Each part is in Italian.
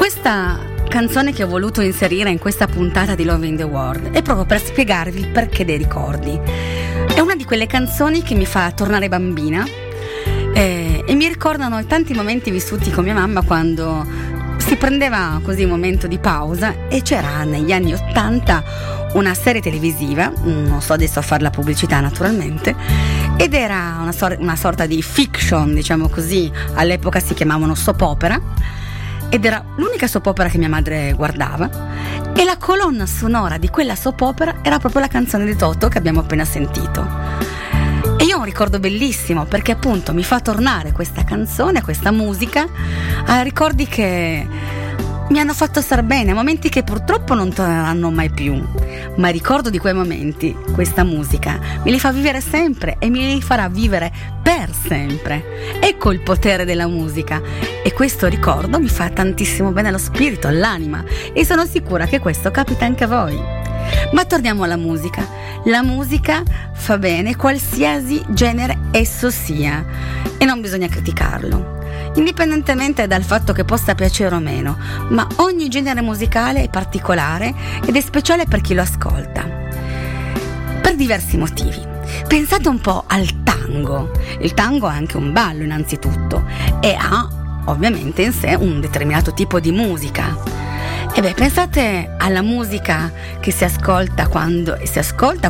Questa canzone che ho voluto inserire in questa puntata di Love in the World è proprio per spiegarvi il perché dei ricordi. È una di quelle canzoni che mi fa tornare bambina e mi ricordano tanti momenti vissuti con mia mamma quando si prendeva così un momento di pausa e c'era negli anni '80 una serie televisiva, non so adesso a fare la pubblicità naturalmente, ed era una sorta di fiction, diciamo così, all'epoca si chiamavano soap opera, ed era l'unica soap opera che mia madre guardava, e la colonna sonora di quella soap opera era proprio la canzone di Toto che abbiamo appena sentito. E io ho un ricordo bellissimo perché appunto mi fa tornare questa canzone, questa musica, a ricordi che mi hanno fatto star bene, momenti che purtroppo non torneranno mai più, ma il ricordo di quei momenti, questa musica me li fa vivere sempre e me li farà vivere per sempre. Ecco il potere della musica, e questo ricordo mi fa tantissimo bene allo spirito, all'anima, e sono sicura che questo capita anche a voi. Ma torniamo alla musica. La musica fa bene qualsiasi genere esso sia e non bisogna criticarlo, indipendentemente dal fatto che possa piacere o meno, ma ogni genere musicale è particolare ed è speciale per chi lo ascolta, per diversi motivi. Pensate un po' al tango. Il tango è anche un ballo innanzitutto e ha ovviamente in sé un determinato tipo di musica. E beh, pensate alla musica che si ascolta quando si ascolta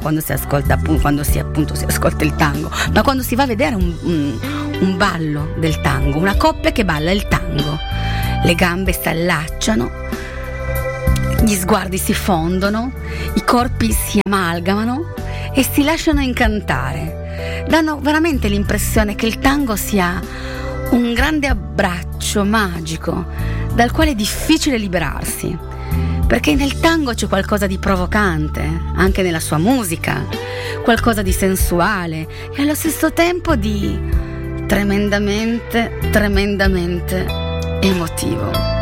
il tango, ma quando si va a vedere un ballo del tango, una coppia che balla il tango, le gambe si allacciano, gli sguardi si fondono, i corpi si amalgamano e si lasciano incantare. Danno veramente l'impressione che il tango sia un grande abbraccio magico dal quale è difficile liberarsi, perché nel tango c'è qualcosa di provocante, anche nella sua musica, qualcosa di sensuale e allo stesso tempo di tremendamente emotivo.